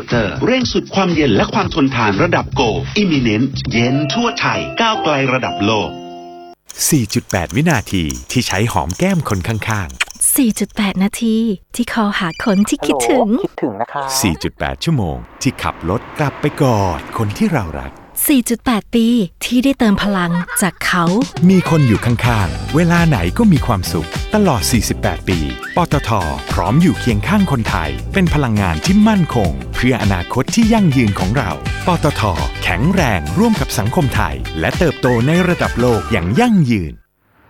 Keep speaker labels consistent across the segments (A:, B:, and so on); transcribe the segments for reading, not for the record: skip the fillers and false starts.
A: Water เร่งสุดความเย็นและความทนทานระดับโก Imminent เย็นทั่วไทยก้าวไกลระดับโลก
B: 4.8 วินาทีที่ใช้หอมแก้มคนข้าง
C: ๆ 4.8 นาทีที่คอหาคนที่คิดถึง
B: นะคะ 4.8 ชั่วโมงที่ขับรถกลับไปกอดคนที่เรารัก
C: 4.8 ปีที่ได้เติมพลังจากเขา
B: มีคนอยู่ข้างๆเวลาไหนก็มีความสุขตลอด 48 ปีปตท.พร้อมอยู่เคียงข้างคนไทยเป็นพลังงานที่มั่นคงเพื่ออนาคตที่ยั่งยืนของเราปตท.แข็งแรงร่วมกับสังคมไทยและเติบโตในระดับโลกอย่างยั่งยืน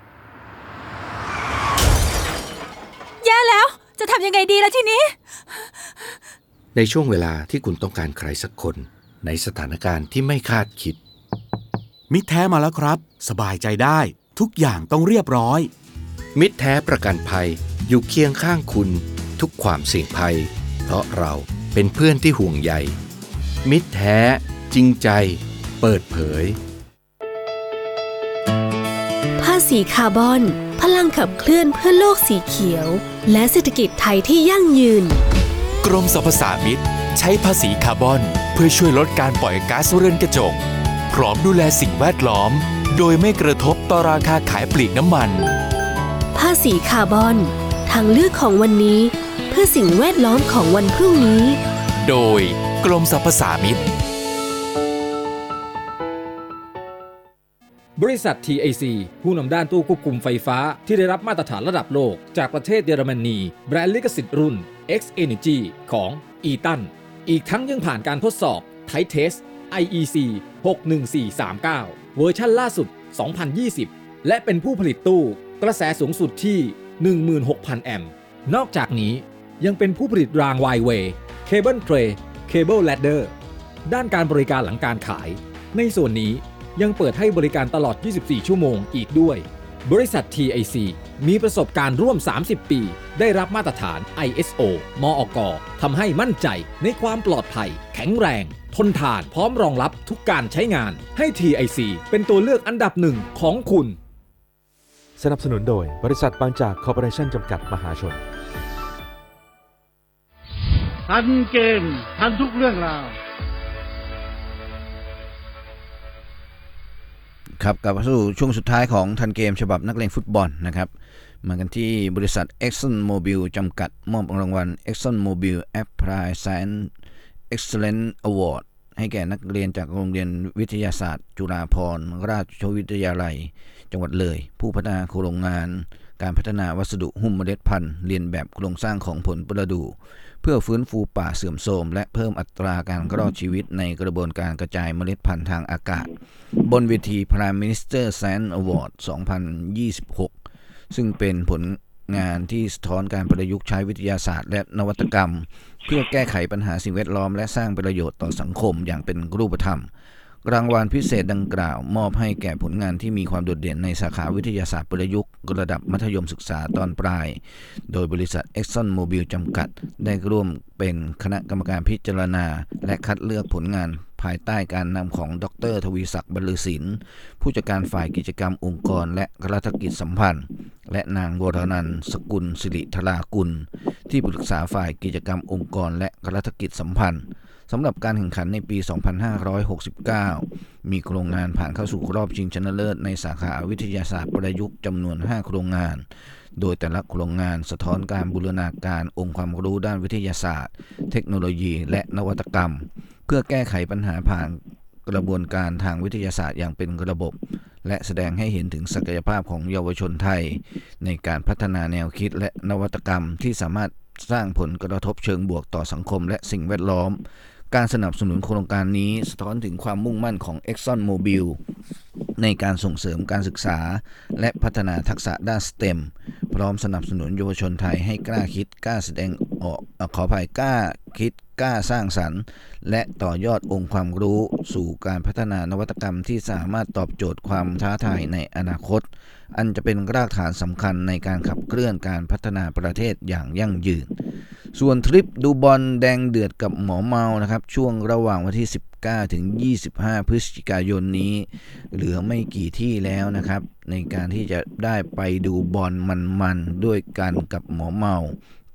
C: แย่แล้วจะทำยังไงดีล่ะทีนี้
D: ในช่วงเวลาที่คุณต้องการใครสักคนในสถานการณ์ที่ไม่คาดคิด
B: มิตรแท้มาแล้วครับสบายใจได้ทุกอย่างต้องเรียบร้อย
D: มิตรแท้ประกันภัยอยู่เคียงข้างคุณทุกความเสี่ยงภัยเพราะเราเป็นเพื่อนที่ห่วงใยมิตรแท้จริงใจเปิดเผย
E: ภาษีคาร์บอนพลังขับเคลื่อนเพื่อโลกสีเขียวและเศรษฐกิจไทยที่ยั่งยืน
B: กรมสรรพสามิตใช้ภาษีคาร์บอนเพื่อช่วยลดการปล่อยก๊าซเรือนกระจกพร้อมดูแลสิ่งแวดล้อมโดยไม่กระทบต่อราคาขายปลีกน้ำมัน
E: ภาษีคาร์บอนทางเลือกของวันนี้เพื่อสิ่งแวดล้อมของวันพรุ่งนี้
B: โดยกรมสรรพสามิต
F: บริษัท TIC ผู้นำด้านตู้ควบคุมไฟฟ้าที่ได้รับมาตรฐานระดับโลกจากประเทศเยอรมนีแบรนด์ลิขสิทธิ์รุ่น X Energy ของ Eaton อีกทั้งยังผ่านการทดสอบ Type Test IEC 61439เวอร์ชันล่าสุด 2020 และเป็นผู้ผลิตตู้กระแสสูงสุดที่ 16,000 แอมป์นอกจากนี้ยังเป็นผู้ผลิตราง Y-Way Cable Tray Cable Ladder ด้านการบริการหลังการขายในส่วนนี้ยังเปิดให้บริการตลอด 24 ชั่วโมงอีกด้วยบริษัท TIC มีประสบการณ์ร่วม 30 ปีได้รับมาตรฐาน ISO มอก.ทำให้มั่นใจในความปลอดภัยแข็งแรงทนทานพร้อมรองรับทุกการใช้งานให้ TIC เป็นตัวเลือกอันดับหนึ่งของคุณ
G: สนับสนุนโดยบริษัทบางจากคอร์ปอเรชั่นจำกัดมหาชน
H: ทันเกมทันทุกเรื่องราว
I: ครับกลับมาสู่ช่วงสุดท้ายของทันเกมฉบับนักเลงฟุตบอลนะครับมากันที่บริษัท Exxon Mobil จำกัดมอบรางวัล Exxon Mobil Applied Science Excellence Award ให้แก่นักเรียนจากโรงเรียนวิทยาศาสตร์จุฬาภรณ์ราชวิทยาลัยจังหวัดเลยผู้พัฒนาโครงงานการพัฒนาวัสดุหุ้มเมล็ดพันธุ์เรียนแบบโครงสร้างของผลประดู่เพื่อฟื้นฟูป่าเสื่อมโทรมและเพิ่มอัตราการรอดชีวิตในกระบวนการกระจายเมล็ดพันธุ์ทางอากาศบนเวที Prime Minister Science Award 2026 ซึ่งเป็นผลงานที่สะท้อนการประยุกต์ใช้วิทยาศาสตร์และนวัตกรรมเพื่อแก้ไขปัญหาสิ่งแวดล้อมและสร้างประโยชน์ต่อสังคมอย่างเป็นรูปธรรมรางวัลพิเศษดังกล่าวมอบให้แก่ผลงานที่มีความโดดเด่นในสาขาวิทยาศาสตร์ประยุกต์ระดับมัธยมศึกษาตอนปลายโดยบริษัท Exxon Mobil จำกัดได้ร่วมเป็นคณะกรรมการพิจารณาและคัดเลือกผลงานภายใต้การนำของดร.ทวีศักดิ์บรรลือศิลป์ผู้จัดการฝ่ายกิจกรรมองค์กรและรัฐกิจสัมพันธ์และนางวรนันท์สกุลศิริธรากุลที่ปรึกษาฝ่ายกิจกรรมองค์กรและรัฐกิจสัมพันธ์สำหรับการแข่งขันในปี 2569 มีโครงงานผ่านเข้าสู่รอบชิงชนะเลิศในสาขาวิทยาศาสตร์ประยุกต์จำนวน 5 โครงงานโดยแต่ละโครงงานสะท้อนการบูรณาการองค์ความรู้ด้านวิทยาศาสตร์เทคโนโลยีและนวัตกรรมเพื่อแก้ไขปัญหาผ่านกระบวนการทางวิทยาศาสตร์อย่างเป็นระบบและแสดงให้เห็นถึงศักยภาพของเยาวชนไทยในการพัฒนาแนวคิดและนวัตกรรมที่สามารถสร้างผลกระทบเชิงบวกต่อสังคมและสิ่งแวดล้อมการสนับสนุนโครงการนี้สะท้อนถึงความมุ่งมั่นของ Exxon Mobil ในการส่งเสริมการศึกษาและพัฒนาทักษะด้าน STEM พร้อมสนับสนุนเยาวชนไทยให้กล้าคิดกล้าแสดงออกกล้าคิดกล้าสร้างสรรค์และต่อยอดองค์ความรู้สู่การพัฒนานวัตกรรมที่สามารถตอบโจทย์ความท้าทายในอนาคตอันจะเป็นรากฐานสำคัญในการขับเคลื่อนการพัฒนาประเทศอย่างยั่งยืนส่วนทริปดูบอลแดงเดือดกับหมอเมานะครับช่วงระหว่างวันที่19ถึง25พฤศจิกายนนี้เหลือไม่กี่ที่แล้วนะครับในการที่จะได้ไปดูบอลมันๆด้วยกันกับหมอเมา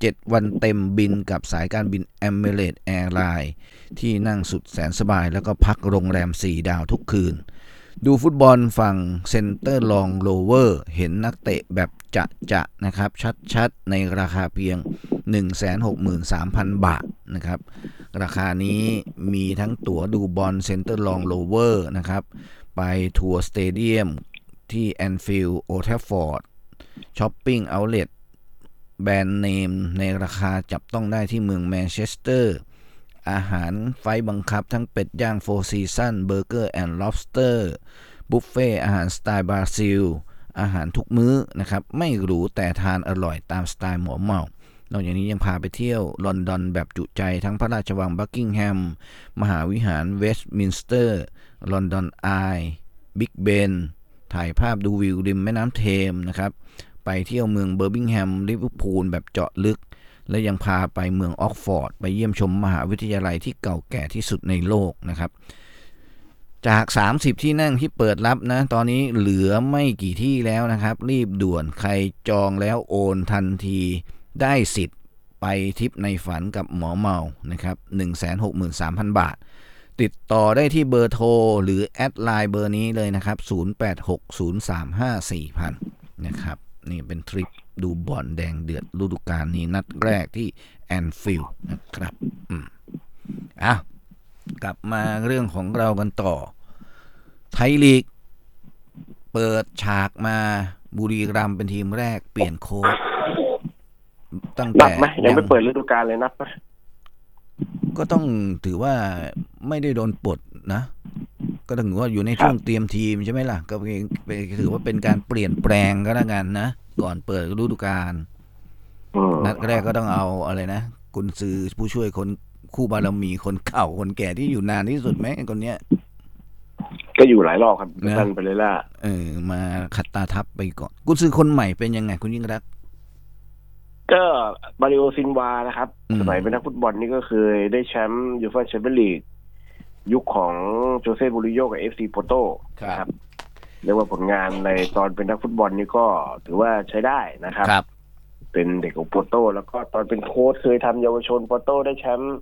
I: 7 วันเต็มบินกับสายการบิน Emirates Airlines ที่นั่งสุดแสนสบายแล้วก็พักโรงแรม4 ดาวทุกคืนดูฟุตบอลฝั่งเซ็นเตอร์ลองโลเวอร์เห็นนักเตะแบบจะนะครับชัดๆในราคาเพียง 163,000 บาทนะครับราคานี้มีทั้งตั๋วดูบอลเซ็นเตอร์ลองโลเวอร์นะครับไปทัวร์สเตเดียมที่แอนฟิลด์โอลด์แทรฟฟอร์ดช้อปปิ้งเอาท์เลทแบรนด์เนมในราคาจับต้องได้ที่เมืองแมนเชสเตอร์อาหารไฟบังคับทั้งเป็ดย่างโฟร์ซีซั่นเบอร์เกอร์แอนด์ล็อบสเตอร์บุฟเฟ่อาหารสไตล์บราซิลอาหารทุกมื้อนะครับไม่หรูแต่ทานอร่อยตามสไตล์หมอเมานอกจากนี้ยังพาไปเที่ยวลอนดอนแบบจุใจทั้งพระราชวังบักกิงแฮมมหาวิหารเวสต์มินสเตอร์ลอนดอนอายบิ๊กเบนถ่ายภาพดูวิวริมแม่น้ำเทมนะครับไปเที่ยวเมืองเบอร์มิงแฮมลิเวอร์พูลแบบเจาะลึกและยังพาไปเมืองออกฟอร์ดไปเยี่ยมชมมหาวิทยาลัยที่เก่าแก่ที่สุดในโลกนะครับจาก30ที่นั่งที่เปิดรับนะตอนนี้เหลือไม่กี่ที่แล้วนะครับรีบด่วนใครจองแล้วโอนทันทีได้สิทธิ์ไปทริปในฝันกับหมอเมานะครับ 163,000 บาทติดต่อได้ที่เบอร์โทรหรือแอดไลน์เบอร์นี้เลยนะครับ0860354000นะครับนี่เป็นทริปดูบอลแดงเดือดฤดูกาลนี้นัดแรกที่แอนฟิลด์นะครับกลับมาเรื่องของเรากันต่อไทยลีกเปิดฉากมาบุรีรัมย์เป็นทีมแรกเปลี่ยนโค้ชตั้งแต่
J: นับไหมยังไม่เปิดฤดูกาลเลยนับไหม
I: ก็ต้องถือว่าไม่ได้โดนปลดนะก็ถือว่าอยู่ในช่วงเตรียมทีมใช่ไหมล่ะก็ถือว่าเป็นการเปลี่ยนแปลงก็แล้วกันนะก่อนเปิดฤดูกาลนัดแรกก็ต้องเอาอะไรนะกุนซือผู้ช่วยคนคู่บารมีคนเก่าคนแก่ที่อยู่นานที่สุดไหมคนเนี้ย
J: ก็อยู่หลายรอบครับท่านไปเลยล่ะ
I: มาขัดตาทับไปก่อนกุนซือคนใหม่เป็นยังไงคุณยิ่งรัก
J: ก็มาริโอซินวานะครับสมัยเป็นนักฟุตบอลนี่ก็เคยได้แชมป์ยูฟ่าแชมเปี้ยนลีกยุคของโจเซ่มูรินโญ่กับ FC โปโตครับเรียกว่าผลงานในตอนเป็นนักฟุตบอลนี่ก็ถือว่าใช้ได้นะครับเป็นเด็กของโปโตแล้วก็ตอนเป็นโค้ชเคยทำเยาวชนโปโตได้แชมป์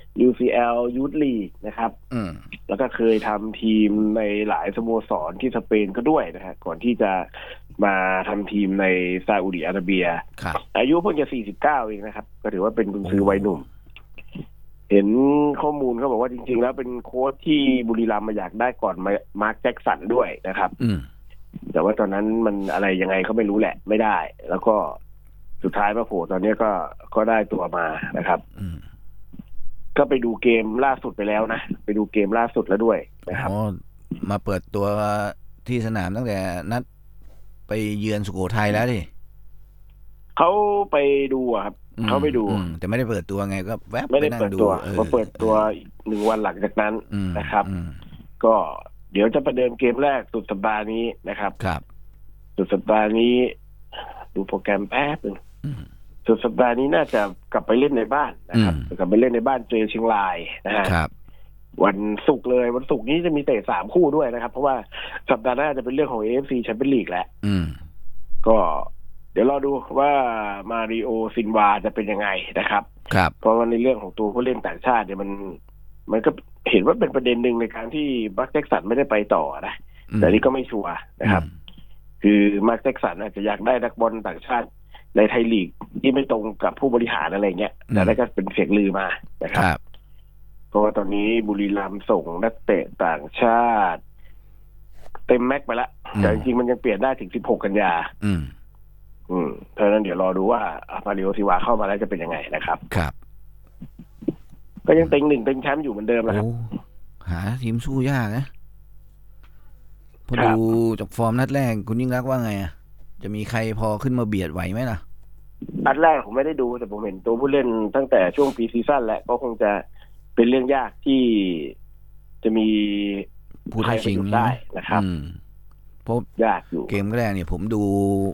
J: UCL Youth League นะครับแล้วก็เคยทำทีมในหลายสโมสรที่สเปนก็ด้วยนะฮะก่อนที่จะมาทำทีมในซาอุดิอาระเบียอายุเพิ่งจะ49เองนะครับก็ถือว่าเป็นกุนซือวัยหนุ่มเห็นข้อมูลเขาบอกว่าจริงๆแล้วเป็นโค้ชที่บุรีรัมย์มาอยากได้ก่อนมาร์คแจ็คสันด้วยนะครับแต่ว่าตอนนั้นมันอะไรยังไงเขาไม่รู้แหละไม่ได้แล้วก็สุดท้ายมาโผล่ตอนนี้ก็ได้ตัวมานะครับก็ไปดูเกมล่าสุดไปแล้วนะไปดูเกมล่าสุดแล้วด้วยนะครับ
I: มาเปิดตัวที่สนามตั้งแต่นัดไปเยือนสุโขทัยแล้วดิ
J: เขาไปดูครับเขาไปดู
I: แต่ไม่ได้เปิดตัวไงก็แวบ
J: ไม่ได้เปิดตัวมาเปิดตัว1 วันหลังจากนั้นนะครับก็เดี๋ยวจะประเดิมเกมแรกสุดสัปดาห์นี้นะครับสุดสัปดาห์นี้ดูโปรแกรมแป๊บนึงสุดสัปดาห์นี้น่าจะกลับไปเล่นในบ้านนะครับกลับไปเล่นในบ้านเจอเชียงรายนะฮะวันศุกร์เลยวันศุกร์นี้จะมีเตะ3 คู่ด้วยนะครับเพราะว่าสัปดาห์หน้าจะเป็นเรื่องของ AFC Champions League แหละก็เดี๋ยวรอดูว่ามาริโอซินวาจะเป็นยังไงนะครับเพราะว่าในเรื่องของตัวผู้เล่นต่างชาติเนี่ยมันก็เห็นว่าเป็นประเด็นหนึ่งในการที่มาร์คแจ็คสันไม่ได้ไปต่อนะแต่นี่ก็ไม่ชัวร์นะครับคือมาร์คแจ็คสันอาจจะอยากได้นักบอลต่างชาติในไทยลีกที่ไม่ตรงกับผู้บริหารอะไรเงี้ยแต่นั่นก็เป็นเสียงลือมานะครับเพราะว่าตอนนี้บุรีรัมย์ส่งนักเตะต่างชาติเต็มแม็กไปแล้วแต่จริงๆมันยังเปลี่ยนได้ถึง16 กันยาเพราะฉะนั้นเดี๋ยวรอดูว่ามาริโอซินวาเข้ามาแล้วจะเป็นยังไงนะครับก็ยังเต็ง1เต็งแชมป์อยู่เหมือนเดิมนะครับ
I: หาทีมสู้ยากนะพอดูจากฟอร์มนัดแรกคุณยิ่งรักว่าไงอ่ะจะมีใครพอขึ้นมาเบียดไหวไหมล่ะ
J: นัดแรกผมไม่ได้ดูแต่ผมเห็นตัวผู้เล่นตั้งแต่ช่วงปีซีซั่นแล้วก็คงจะเป็นเรื่องยากที่จะมี
I: ผู้ท้าชิง
J: ได้นะครับ
I: เพราะ
J: ยากอยู่
I: เกมแรกเนี่ยผมดู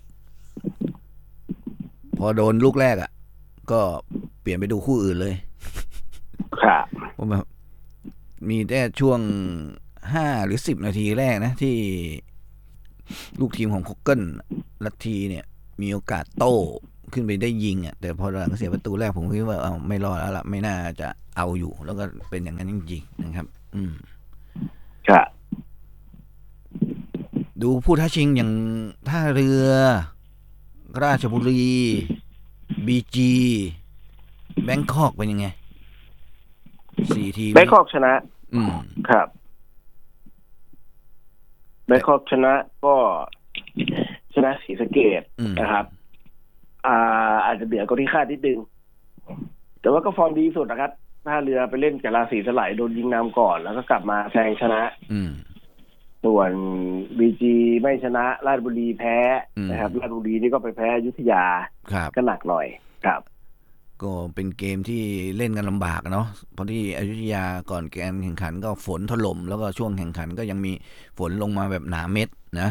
I: พอโดนลูกแรกอ่ะก็เปลี่ยนไปดูคู่อื่นเลย
J: ครับ
I: ผมแบบมีแต่ช่วง5 หรือ 10 นาทีแรกนะที่ลูกทีมของค็อกเกิลลัทธีเนี่ยมีโอกาสโต้ขึ้นไปได้ยิงอ่ะแต่พอหลังเสียประตูแรกผมคิดว่าไม่รอดแล้วล่ะไม่น่าจะเอาอยู่แล้วก็เป็นอย่างนั้นจริงๆนะครับ
J: ครับ
I: ดูผู้ท้าชิงอย่างท่าเรือราชบุรีBGแบงคอกเป็นยังไง4 ทีม
J: แบงคอกชนะครับแบงคอกชนะก็ชนะศรีสะเกษนะครับอาจจะเบียดกว่าที่คาดนิดนึงแต่ว่าก็ฟอร์มดีสุดนะครับท่าเรือไปเล่นกับราศีสลายโดนยิงนำก่อนแล้วก็กลับมาแซงชนะส่วนBGไม่ชนะราชบุรีแพ้นะครับราชบุรีนี่ก็ไปแพ้อยุธยาก็หนักหน่อยครับ
I: ก็เป็นเกมที่เล่นกันลำบากเนาะเพราะที่อยุธยาก่อนการแข่งขันก็ฝนถล่มแล้วก็ช่วงแข่งขันก็ยังมีฝนลงมาแบบหนาเม็ดนะ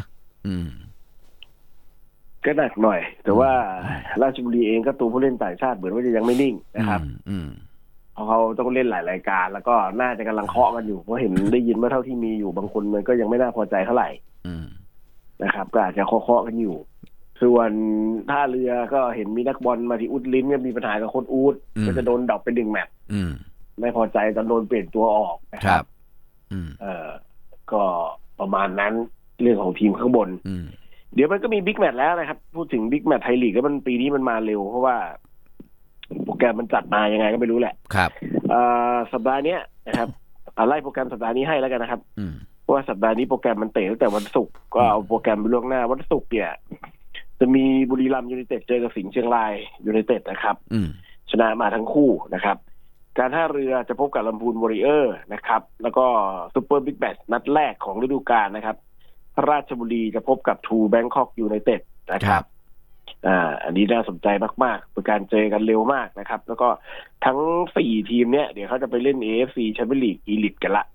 J: ก็หนักหน่อยแต่ว่าราชบุรีเองก็ตัวผู้เล่นต่างชาติเหมือนว่าจะยังไม่นิ่งนะครับเพราะเขาต้องเล่นหลายรายการแล้วก็น่าจะกำลังเคาะกันอยู่เพราะเห็นได้ยินว่าเท่าที่มีอยู่บางคนมันก็ยังไม่น่าพอใจเท่าไหร่นะครับก็อาจจะเคาะกันอยู่ส่วนท่าเรือก็เห็นมีนักบอลมาที่อุดลิ้นก็มีปัญหากับคนอูดก็จะโดนดรอปไป1 แมตช์ไม่พอใจจนโดนเปลี่ยนตัวออกนะครับก็ประมาณนั้นเรื่องของทีมข้างบนเดี๋ยวมันก็มีบิ๊กแมตช์แล้วนะครับพูดถึงบิ๊กแมตช์ไทยลีกแล้วมันปีนี้มันมาเร็วเพราะว่าโปรแกรมมันจัดมายังไงก็ไม่รู้แหละ
I: ครับ
J: สัปดาห์นี้นะครับไล่โปรแกรมสัปดาห์นี้ให้แล้วกันนะครับเพราะว่าสัปดาห์นี้โปรแกรมมันเตะตั้งแต่วันศุกร์ก็เอาโปรแกรมไปล่วงหน้าวันศุกร์เนี่ยจะมีบุรีรัมย์ยูไนเต็ดเจอกับสิงห์เชียงรายยูไนเต็ดนะครับชนะมาทั้งคู่นะครับการท่าเรือจะพบกับลำพูนวอริเออร์นะครับแล้วก็ซุปเปอร์บิ๊กแมตช์นัดแรกของฤดูกาลนะครับราชบุรีจะพบกับทูแบงคอกยูไนเต็ดนะครับอันนี้น่าสนใจมากๆเป็นการเจอกันเร็วมากนะครับแล้วก็ทั้ง4 ทีมเนี่ยเดี๋ยวเขาจะไปเล่น AFC Champions League Elite กันละ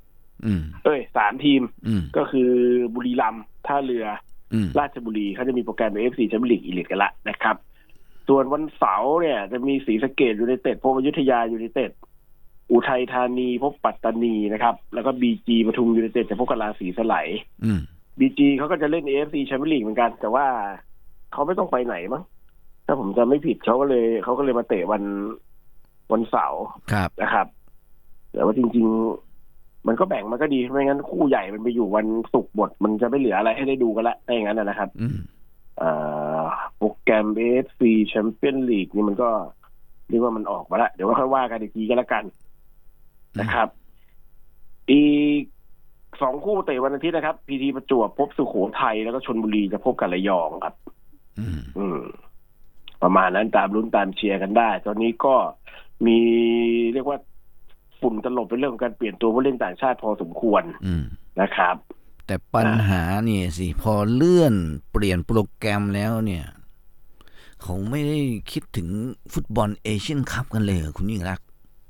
J: 3 ทีมก็คือบุรีรัมย์ท่าเรือราชบุรีเขาจะมีโปรแกรม AFC Champions League Elite กันละนะครับส่วนวันเสาร์เนี่ยจะมีศรีสะเกษยูไนเต็ดพบอยุธยายูไนเต็ดอุทัยธานีพบปัตตานีนะครับแล้วก็ BG ปทุมยูไนเต็ดจะพบกับราศีสไลด์BG เขาก็จะเล่น AFC Champions League เหมือนกันแต่ว่าเขาไม่ต้องไปไหนมั้งถ้าผมจำไม่ผิดเขาก็เลยมาเตะวันเสาร์นะครับแต่ว่าจริงๆมันก็แบ่งมันก็ดีไม่งั้นคู่ใหญ่มันไปอยู่วันศุกร์หมดมันจะไม่เหลืออะไรให้ได้ดูกันละถ้าอย่างนั้นนะครับโปรแกรม AFC Champions League นี่มันก็เรียกว่ามันออกมาละเดี๋ยวค่อยว่ากันอีกทีก็แล้วกันนะครับอีก2 คู่เตะวันอาทิตย์นะครับ PT ประจวบพบสุโขทัยแล้วก็ชลบุรีจะพบกับระยองครับประมาณนั้นตามลุ้นตามเชียร์กันได้ตอนนี้ก็มีเรียกว่าฝุ่นตลบเป็นเรื่องของการเปลี่ยนตัวผู้เล่นต่างชาติพอสมควรนะครับ
I: แต่ปัญหาเนี่ยสิพอเลื่อนเปลี่ยนโปรแกรมแล้วเนี่ยเขาไม่ได้คิดถึงฟุตบอลเอเชียนคัพกันเลยคุณยิ่งรัก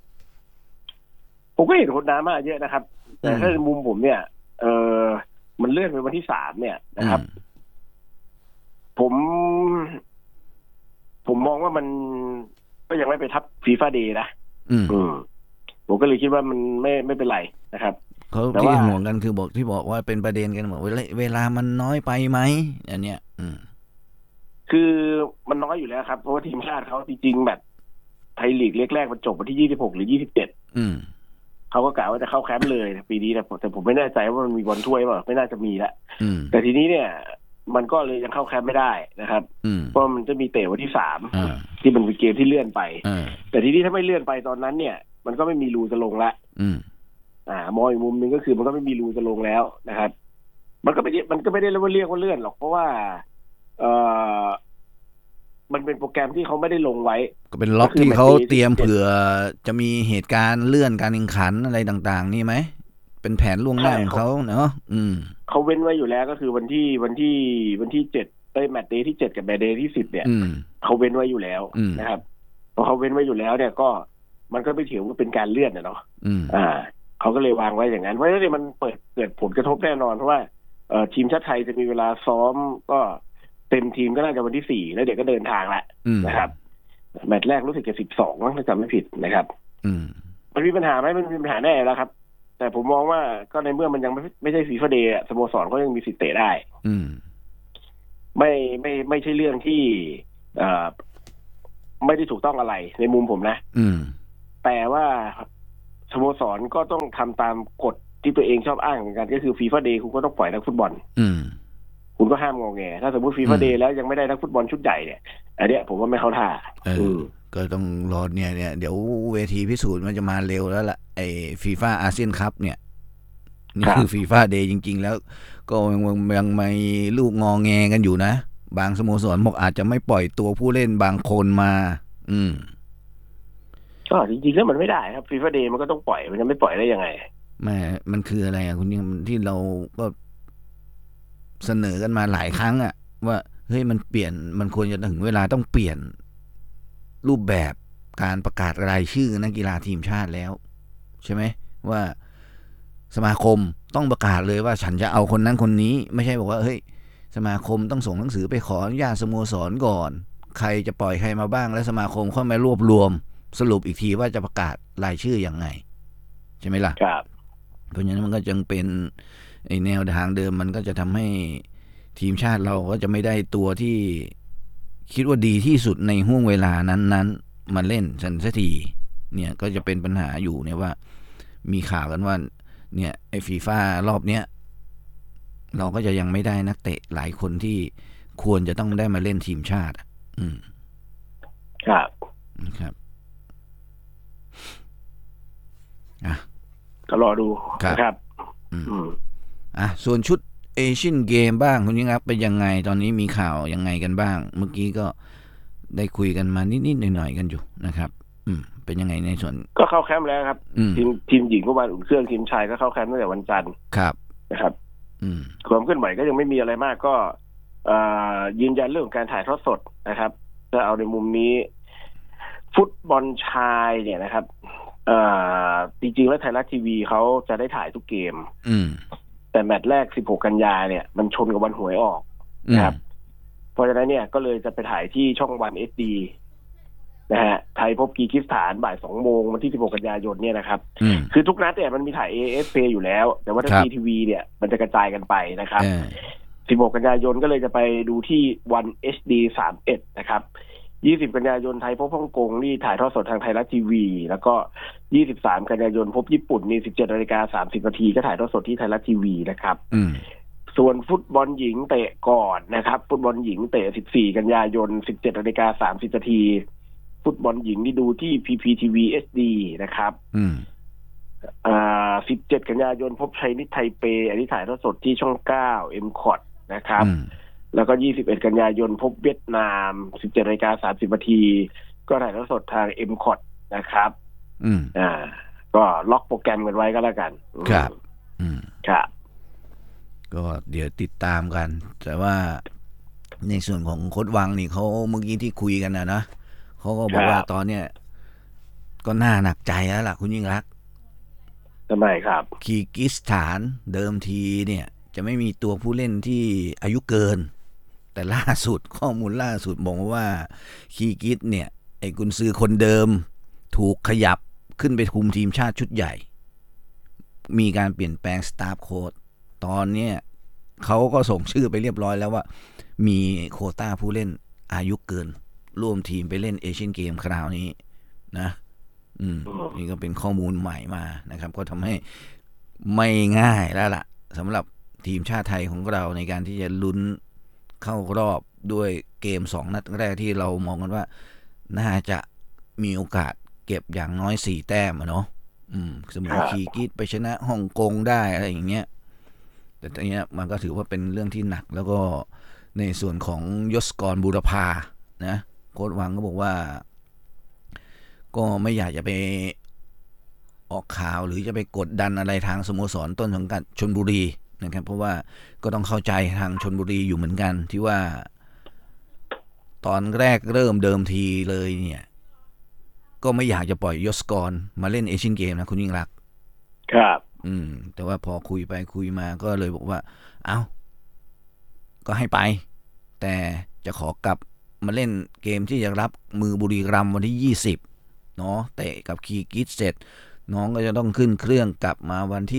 J: ผมก็เห็นคนดราม่าเยอะนะครับแต่ถ้าในมุมผมเนี่ยมันเลื่อนไปวันที่3เนี่ยนะครับผมมองว่ามันก็ยังไม่ไปทับฟีฟ่าเดย์นะผมก็เลยคิดว่ามันไม่เป็นไรนะครับ
I: เขาที่ห่วงกันคือบอกว่าเป็นประเด็นกันบอกเวลามันน้อยไปไหมอันเนี้ย
J: คือมันน้อยอยู่แล้วครับเพราะว่าทีมชาติเขาจริงๆแบบไทยลีกแรกๆมันจบวันที่26หรือ27เขาก็กะว่าจะเข้าแคมป์เลยปีนี้แต่ผมไม่แน่ใจว่ามันมีบอลถ้วยป่ะไม่น่าจะมีละแต่ทีนี้เนี่ยมันก็เลยยังเข้าแคมป์ไม่ได้นะครับเพราะมันจะมีเตะวันที่3ที่มันเป็นเกมที่เลื่อนไปแต่ทีนี้ถ้าไม่เลื่อนไปตอนนั้นเนี่ยมันก็ไม่มีรูจะลงละมองอีกมุมนึงก็คือมันก็ไม่มีรูจะลงแล้วนะครับมันก็ไม่ได้เรียกว่าเลื่อนหรอกเพราะว่ามันเป็นโปรแกรมที่เขาไม่ได้ลงไว้
I: ก็เป็นล็อกที่เขาเตรียมเผื่อจะมีเหตุการณ์เลื่อนการแข่งขันอะไรต่างๆนี่ไหมเป็นแผนล่วงหน้าของเขาเนาะ
J: เขาเว้นไว้อยู่แล้วก็คือวันที่7ได้แมตช์เดย์ที่7กับแมตช์เดย์ที่10เนี่ยเขาเว้นไว้อยู่แล้วนะครับพอเขาเว้นไว้อยู่แล้วเนี่ยก็มันก็ไม่ถือว่าเป็นการเลื่อนนะเนาะเขาก็เลยวางไว้อย่างนั้นเพราะฉะนั้นมันเกิดผลกระทบแน่นอนเพราะว่าทีมชาติไทยจะมีเวลาซ้อมก็เต็มทีมก็น่าจะวันที่4แล้วเดี๋ยวก็เดินทางละนะครับแมตช์แรกรู้สึกจะ12ถ้าจำไม่ผิดนะครับมันมีปัญหาไหมมันมีปัญหาแน่แล้วครับแต่ผมมองว่าก็ในเมื่อมันยังไม่ใช่ฟีฟ่าเดย์สโมสรก็ยังมีสิทธิ์เตะได้ไม่ใช่เรื่องที่ไม่ได้ถูกต้องอะไรในมุมผมนะแต่ว่าสโมสรก็ต้องทำตามกฎที่ตัวเองชอบอ้างเหมือนกันก็คือฟีฟ่าเดย์คุณก็ต้องปล่อยนักฟุตบอลคุณก็ห้ามงอแงถ้าสมมติฟีฟ่าเดย์แล้วยังไม่ได้นักฟุตบอลชุดใหญ่เนี่ยอันเนี้ยผมว่าไม่เข้าท่า
I: ก็ต้องรอเนี่ยเดี๋ยวเวทีพิสูจน์มันจะมาเร็วแล้วล่ะไอ้ฟีฟ่าอาเซียนคัพเนี่ยนี่คือฟีฟ่าเดย์จริงๆแล้วก็ยังมีลูกงอแงกันอยู่นะบางสโมสรบอกอาจจะไม่ปล่อยตัวผู้เล่นบางคนมา
J: ก็จริงๆแล้วมันไม่ได้ครับฟีฟ่าเดย์มันก็ต้องปล่อยมันจะไม่ปล่อยได้ยังไง
I: แม่มันคืออะไรอ่ะคุณยังที่เราก็เสนอกันมาหลายครั้งอ่ะว่าเฮ้ยมันเปลี่ยนมันควรจะถึงเวลาต้องเปลี่ยนรูปแบบการประกาศรายชื่อนักกีฬาทีมชาติแล้วใช่ไหมว่าสมาคมต้องประกาศเลยว่าฉันจะเอาคนนั้นคนนี้ไม่ใช่บอกว่าเฮ้ยสมาคมต้องส่งหนังสือไปขออนุญาตสโมสรก่อนใครจะปล่อยใครมาบ้างแล้วสมาคมค่อยมารวบรวมสรุปอีกทีว่าจะประกาศรายชื่อยังไงใช่ไหมล่ะ
J: ครับ
I: เพราะฉะนั้นมันก็จึงเป็นไอ้แนวทางเดิมมันก็จะทำให้ทีมชาติเราก็จะไม่ได้ตัวที่คิดว่าดีที่สุดในห่วงเวลานั้นๆมาเล่นสักทีเนี่ยก็จะเป็นปัญหาอยู่เนี่ยว่ามีข่าวกันว่าเนี่ยไอ้ฟีฟ่ารอบเนี้ยเราก็จะยังไม่ได้นักเตะหลายคนที่ควรจะต้องได้มาเล่นทีมชาติ
J: ครับ
I: ครับ
J: ก็รอดูนะครับ
I: ส่วนชุดเอเชียนเกมบ้างคุณยิ่งรักเป็นยังไงตอนนี้มีข่าวยังไงกันบ้างเมื่อกี้ก็ได้คุยกันมานิดๆหน่อยๆกันอยู่นะครับเป็นยังไงในส่วน
J: ก็เข้าแคมป์แล้วครับทีมหญิงก็มาอุ่นเครื่องทีมชายก็เข้าแคมป์ตั้งแต่วันจันทร์
I: ครับ
J: นะครับความเคลื่อนไหวก็ยังไม่มีอะไรมากก็ยืนยันเรื่องการถ่ายทอดสดนะครับถ้าเอาในมุมนี้ฟุตบอลชายเนี่ยนะครับจริงๆแล้วไทยรัฐทีวีเขาจะได้ถ่ายทุกเกมแต่แมตช์แรก16กันยาเนี่ยมันชนกับวันหวยออกนะครับเพราะฉะนั้นเนี่ยก็เลยจะไปถ่ายที่ช่องวัน SD นะฮะไทยพบกีร์กิสถานบ่าย 2 โมงวันที่16กันยายนเนี่ยนะครับคือทุกนัดเนี่ยมันมีถ่าย AFP อยู่แล้วแต่ว่าถ้าทีวีเนี่ยมันจะกระจายกันไปนะครับ16กันยายนก็เลยจะไปดูที่วัน HD 31นะครับ20กันยายนไทยพบฮ่องกงนี่ถ่ายทอดสดทางไทยรัฐทีวีแล้วก็23กันยายนพบญี่ปุ่นนี่ 17:30 น.ก็ถ่ายทอดสดที่ไทยรัฐทีวีนะครับส่วนฟุตบอลหญิงเตะก่อนนะครับฟุตบอลหญิงเตะ14กันยายน 17:30 น.ฟุตบอลหญิงนี่ดูที่ PPTV SD นะครับ17กันยายนพบไชนีสไทเปอันนี้ถ่ายทอดสดที่ช่อง9 MCOT นะครับแล้วก็21กันยายนพบเวียดนาม 17:30 น.ก็ถ่ายทอดสดทาง MCOT นะครับก็ล็อกโปรแกรมกันไว้ก็แล้วกัน
I: ครับ
J: ครับ
I: ก็เดี๋ยวติดตามกันแต่ว่าในส่วนของโค้ชวังนี่เขาเมื่อกี้ที่คุยกันนะเขาก็บอกว่าตอนเนี้ยก็น่าหนักใจแล้วล่ะคุณยิ่งรัก
J: ทำไมครับ
I: คีร์กิสถานเดิมทีเนี่ยจะไม่มีตัวผู้เล่นที่อายุเกินแต่ล่าสุดข้อมูลล่าสุดบอกว่าคีร์กิสเนี่ยไอ้กุนซือคนเดิมถูกขยับขึ้นไปคุมทีมชาติชุดใหญ่มีการเปลี่ยนแปลงสตาฟโค้ชตอนนี้เขาก็ส่งชื่อไปเรียบร้อยแล้วว่ามีโควต้าผู้เล่นอายุเกินร่วมทีมไปเล่นเอเชียนเกมคราวนี้นะนี่ก็เป็นข้อมูลใหม่มานะครับก็ทำให้ไม่ง่ายแล้วล่ะสำหรับทีมชาติไทยของเราในการที่จะลุ้นเข้ารอบด้วยเกม2นัดแรกที่เรามองกันว่าน่าจะมีโอกาสเก็บอย่างน้อย4แต้มเนาะเสมอคีร์กิสไปชนะฮ่องกงได้อะไรอย่างเงี้ยแต่ตอนนี้มันก็ถือว่าเป็นเรื่องที่หนักแล้วก็ในส่วนของยศกรบูรพานะโค้ชวังก็บอกว่าก็ไม่อยากจะไปออกข่าวหรือจะไปกดดันอะไรทางสโมสรต้นสังกัดชลบุรีนะครับเพราะว่าก็ต้องเข้าใจทางชลบุรีอยู่เหมือนกันที่ว่าตอนแรกเริ่มเดิมทีเลยเนี่ยก็ไม่อยากจะปล่อยยศกรมาเล่นเอเชียนเกมนะคุณยิ่งรัก
J: ครับ
I: แต่ว่าพอคุยไปคุยมาก็เลยบอกว่าเอ้าก็ให้ไปแต่จะขอกลับมาเล่นเกมที่จะรับมือบุรีรัมย์วันที่20เนาะเตะกับคีร์กิสเสร็จน้องก็จะต้องขึ้นเครื่องกลับมาวันที่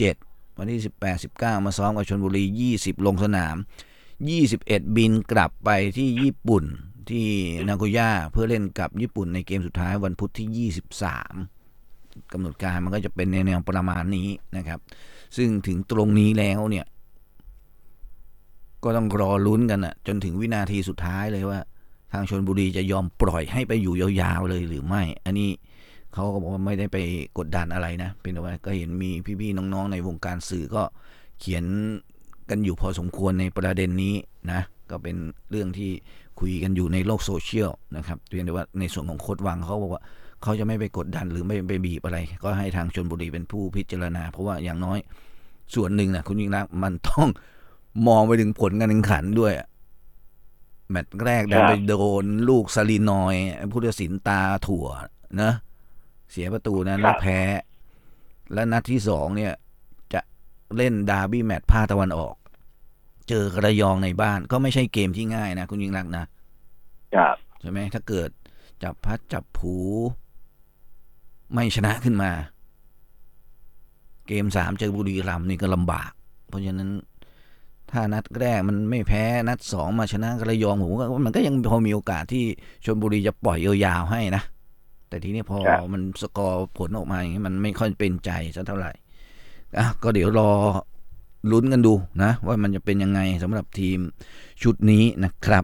I: 17วันที่18 19มาซ้อมกับชลบุรี20ลงสนาม21บินกลับไปที่ญี่ปุ่นที่นาโกย่าเพื่อเล่นกับญี่ปุ่นในเกมสุดท้ายวันพุธที่23กำหนดการมันก็จะเป็นในแนวประมาณนี้นะครับซึ่งถึงตรงนี้แล้วเนี่ยก็ต้องรอลุ้นกันจนถึงวินาทีสุดท้ายเลยว่าทางชลบุรีจะยอมปล่อยให้ไปอยู่ยาวๆเลยหรือไม่อันนี้เขาก็บอกว่าไม่ได้ไปกดดันอะไรนะเป็นแต่ว่าก็เห็นมีพี่ๆน้องๆในวงการสื่อก็เขียนกันอยู่พอสมควรในประเด็นนี้นะก็เป็นเรื่องที่คุยกันอยู่ในโลกโซเชียลนะครับเพียงแต่ว่าในส่วนของโค้ชวังเขาบอกว่าเขาจะไม่ไปกดดันหรือไม่ไปบีบอะไรก็ให้ทางชลบุรีเป็นผู้พิจารณาเพราะว่าอย่างน้อยส่วนหนึ่งนะคุณยิ่งรักมันต้องมองไปถึงผลการแข่งขันด้วยแมตช์แรกได้ไปโดนลูกซาลีนอยผู้ตัดสินตาถั่วนะเสียประตูนั้นแล้วแพ้และนัดที่2เนี่ยจะเล่นดาร์บี้แมตช์ภาคตะวันออกเจอกระยองในบ้านก็ไม่ใช่เกมที่ง่ายนะคุณยิ่งรักนะใช่ไหมถ้าเกิดจับพัดจับผูไม่ชนะขึ้นมาเกม3เจอบุรีรัมย์นี่ก็ลำบากเพราะฉะนั้นถ้านัดแรกมันไม่แพ้นัด2มาชนะกระยองผมว่ามันก็ยังพอมีโอกาสที่ชลบุรีจะปล่อยยาวๆให้นะแต่ทีนี้พอมันสกอร์ผลออกมาอย่างนี้มันไม่ค่อยเป็นใจสักเท่าไหร่ก็เดี๋ยวรอลุ้นกันดูนะว่ามันจะเป็นยังไงสำหรับทีมชุดนี้นะครับ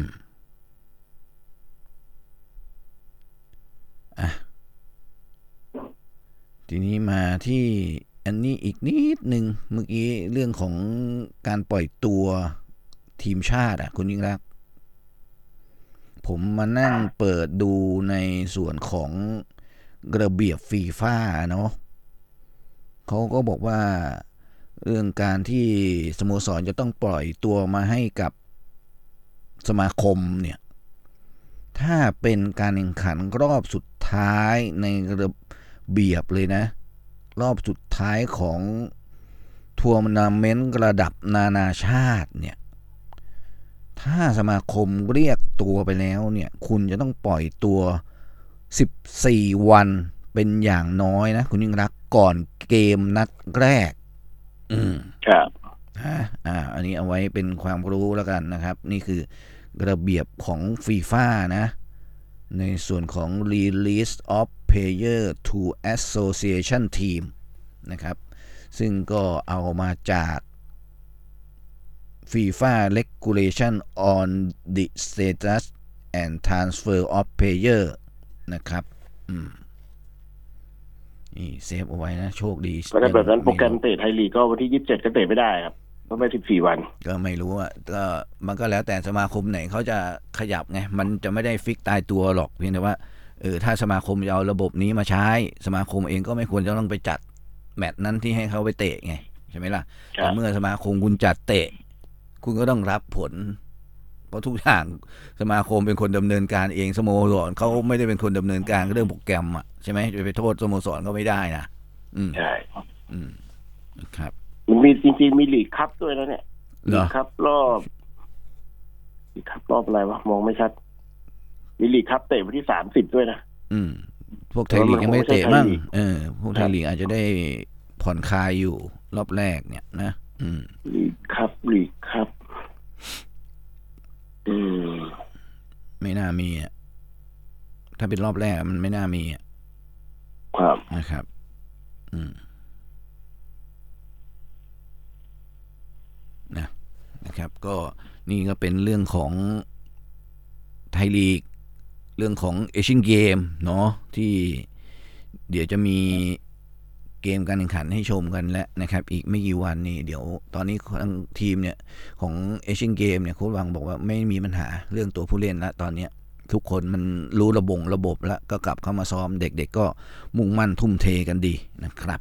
I: ทีนี้มาที่อันนี้อีกนิดนึงเมื่อกี้เรื่องของการปล่อยตัวทีมชาติคุณยิ่งรักผมมานั่งเปิดดูในส่วนของระเบียบฟีฟ่าเนาะเขาก็บอกว่าเรื่องการที่สโมสรจะต้องปล่อยตัวมาให้กับสมาคมเนี่ยถ้าเป็นการแข่งขันรอบสุดท้ายในระเบียบเลยนะรอบสุดท้ายของทัวร์นาเมนต์ระดับนานาชาติเนี่ยถ้าสมาคมเรียกตัวไปแล้วเนี่ยคุณจะต้องปล่อยตัว14วันเป็นอย่างน้อยนะคุณยิ่งรักก่อนเกมนัดแรก
J: ครับ
I: อันนี้เอาไว้เป็นความรู้แล้วกันนะครับนี่คือระเบียบของฟีฟ่านะในส่วนของ Release of Player to Association Team นะครับซึ่งก็เอามาจาก FIFA Regulation on the Status and Transfer of Player นะครับนี่เซฟเอาไว้นะโชคดี
J: ก็ได้แบบนั้นโปรแกรมเตะไทยลีกก็วันที่27ก็เตะไม่ได้ครับเพราะไม่14วัน
I: ก็ไม่รู้ก็มันก็แล้วแต่สมาคมไหนเขาจะขยับไงมันจะไม่ได้ฟิกตายตัวหรอกเพียงแต่ว่าถ้าสมาคมจะเอาระบบนี้มาใช้สมาคมเองก็ไม่ควรจะต้องไปจัดแมตช์นั้นที่ให้เขาไปเตะไงใช่ไหมล่ะแต่เมื่อสมาคมคุณจัดเตะคุณก็ต้องรับผลเพราะทุกอย่างสมาคมเป็นคนดำเนินการเองสโมสรเขาไม่ได้เป็นคนดำเนินการเรื่องโปรแกรมใช่ไหมจะไปโทษสโมสรก็ไม่ได้นะ
J: ใช่
I: ครับ
J: มันมีจริงๆมีลีกคัพด้วยนะเนี่ยลีกคัพรอบอะไรวะมองไม่ชัดมีลีกคัพเตะวันที่30ด้วยนะ
I: พวกไทยลีกยังไม่เตะบ้างพวกไทยลีกอาจจะได้ผ่อนคลายอยู่รอบแรกเนี่ยนะ
J: ลีกคัพ
I: ไม่น่ามีถ้าเป็นรอบแรกมันไม่น่ามี
J: ครับ
I: นะครับนะครับก็นี่ก็เป็นเรื่องของไทยลีกเรื่องของเอเชียนเกมเนาะที่เดี๋ยวจะมีเกมการแข่งขันให้ชมกันแล้วนะครับอีกไม่กี่วันนี้เดี๋ยวตอนนี้ทางทีมเนี่ยของเอเชียนเกมเนี่ยโค้ชวังบอกว่าไม่มีปัญหาเรื่องตัวผู้เล่นแล้วตอนนี้ทุกคนมันรู้ระบบแล้วก็กลับเข้ามาซ้อมเด็กๆก็มุ่งมั่นทุ่มเทกันดีนะครับ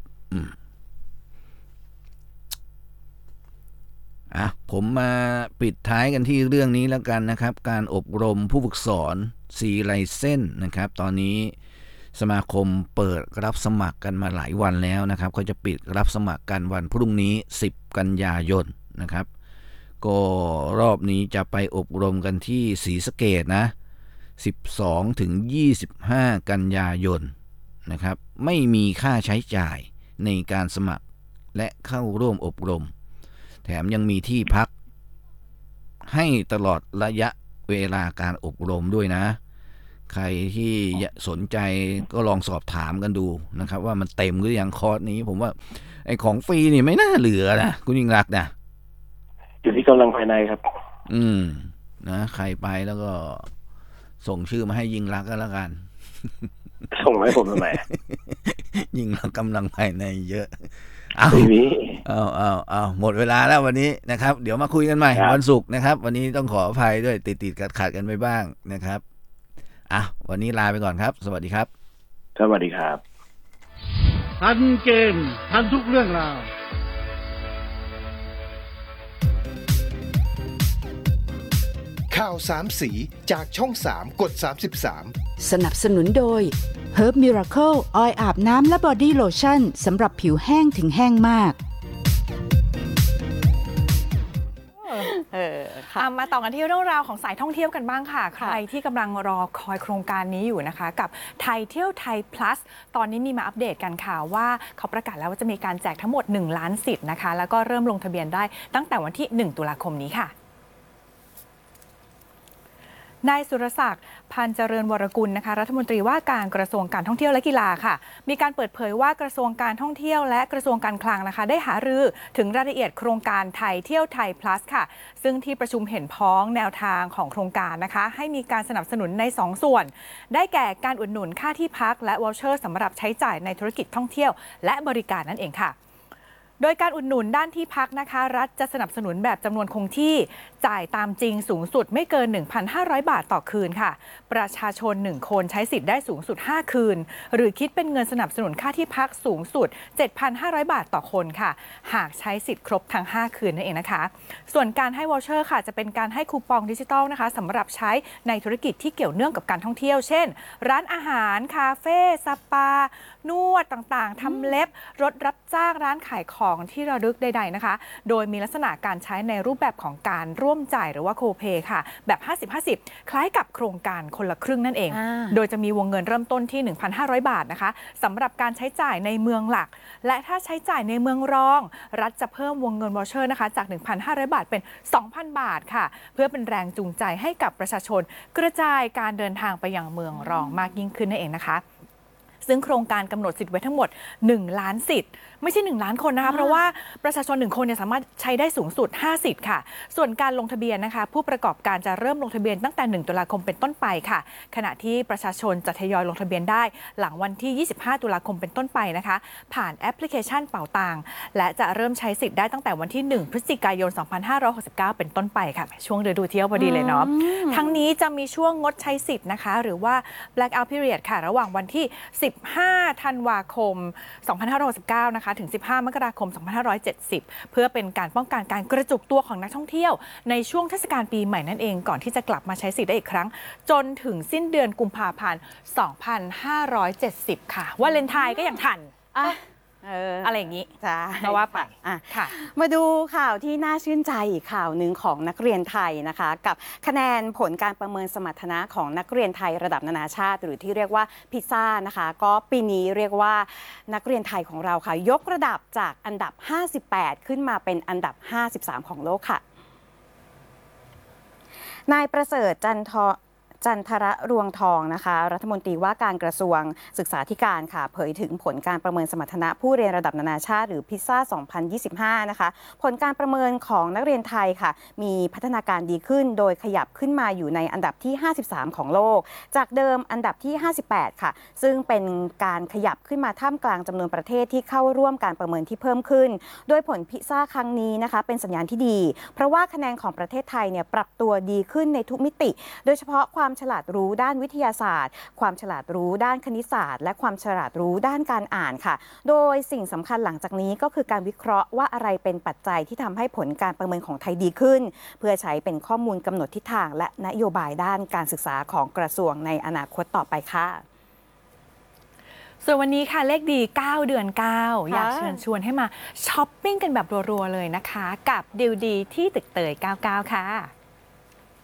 I: ผมมาปิดท้ายกันที่เรื่องนี้แล้วกันนะครับการอบรมผู้ฝึกสอน4 ไลเซนส์นะครับตอนนี้สมาคมเปิดรับสมัครกันมาหลายวันแล้วนะครับก็จะปิดรับสมัครกันวันพรุ่งนี้10กันยายนนะครับก็รอบนี้จะไปอบรมกันที่ศรีสะเกษนะ12ถึง25กันยายนนะครับไม่มีค่าใช้จ่ายในการสมัครและเข้าร่วมอบรมแถมยังมีที่พักให้ตลอดระยะเวลาการอบรมด้วยนะใครที่สนใจก็ลองสอบถามกันดูนะครับว่ามันเต็มหรือยังคอร์สนี้ผมว่าไอ้ของฟรีนี่ไม่น่าเหลือนะคุณยิ่งรักนะ
J: อยู่ที่กำลังภายในครับ
I: นะใครไปแล้วก็ส่งชื่อมาให้ยิ่งรักก็แล้วกัน
J: ส่งมาให้ผมทำไม
I: ยิ่งรักกำลังภายในเยอะเอาหมดเวลาแล้ววันนี้นะครับเดี๋ยวมาคุยกันใหม่วันศุกร์นะครับวันนี้ต้องขออภัยด้วยติดขัดกันไปบ้างนะครับวันนี้ลาไปก่อนครับสวัสดีครับ
J: สวัสดีครับ
H: ทันเกมทันทุกเรื่องราว
K: ข่าว3สีจากช่อง3กด33
L: สนับสนุนโดย Herb Miracle ออยล์อาบน้ำและบอดี้โลชั่นสำหรับผิวแห้งถึงแห้งมาก
M: มาต่อกันที่เรื่องราวของสายท่องเที่ยวกันบ้างค่ะใครที่กำลังรอคอยโครงการนี้อยู่นะคะกับไทยเที่ยวไทย plus ตอนนี้มีมาอัปเดตกันค่ะว่าเขาประกาศแล้วว่าจะมีการแจกทั้งหมด1ล้านสิทธิ์นะคะแล้วก็เริ่มลงทะเบียนได้ตั้งแต่วันที่1ตุลาคมนี้ค่ะนายสุรศักดิ์พันเจริญวรกุลนะคะรัฐมนตรีว่าการกระทรวงการท่องเที่ยวและกีฬาค่ะมีการเปิดเผยว่ากระทรวงการท่องเที่ยวและกระทรวงการคลังนะคะได้หารือถึงรายละเอียดโครงการไทยเที่ยวไทย plus ค่ะซึ่งที่ประชุมเห็นพ้องแนวทางของโครงการนะคะให้มีการสนับสนุนใน2ส่วนได้แก่การอุดหนุนค่าที่พักและวอลเชอร์สำหรับใช้จ่ายในธุรกิจท่องเที่ยวและบริการนั่นเองค่ะโดยการอุดหนุนด้านที่พักนะคะรัฐจะสนับสนุนแบบจำนวนคงที่จ่ายตามจริงสูงสุดไม่เกิน 1,500 บาทต่อคืนค่ะประชาชน1คนใช้สิทธิ์ได้สูงสุด5คืนหรือคิดเป็นเงินสนับสนุนค่าที่พักสูงสุด 7,500 บาทต่อคนค่ะหากใช้สิทธิ์ครบทั้ง5คืนนั่นเองนะคะส่วนการให้วอลเชอร์ค่ะจะเป็นการให้คูปองดิจิทัลนะคะสำหรับใช้ในธุรกิจที่เกี่ยวเนื่องกับการท่องเที่ยวเช่นร้านอาหารคาเฟ่สปานวดต่างๆทำเล็บรถรับจ้างร้านขายของที่ระลึกใดๆนะคะโดยมีลักษณะการใช้ในรูปแบบของการร่วมจ่ายหรือว่าโคเพค่ะแบบ 50-50 คล้ายกับโครงการคนละครึ่งนั่นเองโดยจะมีวงเงินเริ่มต้นที่ 1,500 บาทนะคะสำหรับการใช้จ่ายในเมืองหลักและถ้าใช้จ่ายในเมืองรองรัฐจะเพิ่มวงเงินวอเชอร์นะคะจาก 1,500 บาทเป็น 2,000 บาทค่ะเพื่อเป็นแรงจูงใจให้กับประชาชนกระจายการเดินทางไปยังเมืองรองมากยิ่งขึ้นนั่นเองนะคะซึ่งโครงการกำหนดสิทธิ์ไว้ทั้งหมด1ล้านสิทธิ์ไม่ใช่1ล้านคนนะคะเพราะว่าประชาชน1คนเนี่ยสามารถใช้ได้สูงสุด5สิทธิ์ค่ะส่วนการลงทะเบียนนะคะผู้ประกอบการจะเริ่มลงทะเบียนตั้งแต่1ตุลาคมเป็นต้นไปค่ะขณะที่ประชาชนจะทยอยลงทะเบียนได้หลังวันที่25ตุลาคมเป็นต้นไปนะคะผ่านแอปพลิเคชันเป๋าตังและจะเริ่มใช้สิทธิ์ได้ตั้งแต่วันที่1พฤศจิกายน2569เป็นต้นไปค่ะช่วงฤดูเที่ยวพอดีเลยเนาะทั้งนี้จะมีช่วงงดใช้สิทธิ์นะคะหรือว่า blackout period ค่ะระหว่างวันที่15ธันวาคม2569นะคะถึง15มกราคม2570เพื่อเป็นการป้องกันการกระจุกตัวของนักท่องเที่ยวในช่วงเทศกาลปีใหม่นั่นเองก่อนที่จะกลับมาใช้สิทธิ์ได้อีกครั้งจนถึงสิ้นเดือนกุมภาพันธ์2570ค่ะวาเลนไทน์ก็ยังทันอะไรอย่างนี้เพราะว่าไปค่ะ
N: มาดูข่าวที่น่าชื่นใจอีกข่าวหนึ่งของนักเรียนไทยนะคะกับคะแนนผลการประเมินสมรรถนะของนักเรียนไทยระดับนานาชาติหรือที่เรียกว่าพิซซ่านะคะก็ปีนี้เรียกว่านักเรียนไทยของเราค่ะยกระดับจากอันดับ58ขึ้นมาเป็นอันดับ53ของโลกค่ะนายประเสริฐจันทรรวงทองนะคะรัฐมนตรีว่าการกระทรวงศึกษาธิการค่ะเผยถึงผลการประเมินสมรรถนะผู้เรียนระดับนานาชาติหรือพิซซ่า2025นะคะผลการประเมินของนักเรียนไทยค่ะมีพัฒนาการดีขึ้นโดยขยับขึ้นมาอยู่ในอันดับที่53ของโลกจากเดิมอันดับที่58ค่ะซึ่งเป็นการขยับขึ้นมาท่ามกลางจำนวนประเทศที่เข้าร่วมการประเมินที่เพิ่มขึ้นโดยผลพิซซ่าครั้งนี้นะคะเป็นสัญญาณที่ดีเพราะว่าคะแนนของประเทศไทยเนี่ยปรับตัวดีขึ้นในทุกมิติโดยเฉพาะความฉลาดรู้ด้านวิทยาศาสตร์ความฉลาดรู้ด้านคณิตศาสตร์และความฉลาดรู้ด้านการอ่านค่ะโดยสิ่งสำคัญหลังจากนี้ก็คือการวิเคราะห์ว่าอะไรเป็นปัจจัยที่ทำให้ผลการประเมินของไทยดีขึ้นเพื่อใช้เป็นข้อมูลกำหนดทิศทางและนโยบายด้านการศึกษาของกระทรวงในอนาคตต่อไปค่ะ
M: ส่วนวันนี้ค่ะเลขดี9เดือน9อยากเชิญชวนให้มาช้อปปิ้งกันแบบรัวๆเลยนะคะกับดีลดีที่ตึกเตย99ค่ะ